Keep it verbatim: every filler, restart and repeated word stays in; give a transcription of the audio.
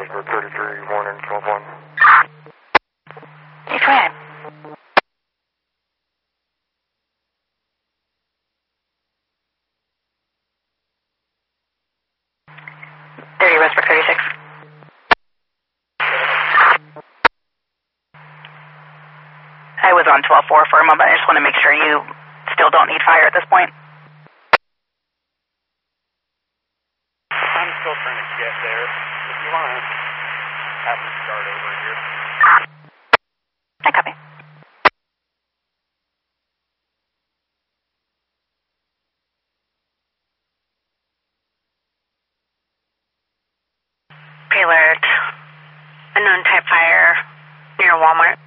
Johannesburg thirty-three, one and twelve one. Hey, go ahead. thirty Westbrook thirty-six. I was on twelve four for a moment. I just want to make sure you still don't need fire at this point. I'm still trying to get there. If you want to have me start over here. I copy. Pre-alert. Unknown type fire near Walmart.